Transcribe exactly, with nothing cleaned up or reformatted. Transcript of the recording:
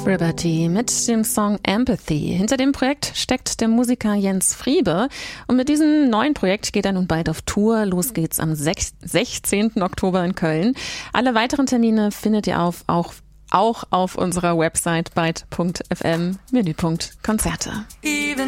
Liberty mit dem Song Empathy. Hinter dem Projekt steckt der Musiker Jens Friebe. Und mit diesem neuen Projekt geht er nun bald auf Tour. Los geht's am sechzehnten Oktober in Köln. Alle weiteren Termine findet ihr auf, auch, auch auf unserer Website byte punkt f m, Menüpunkt Konzerte.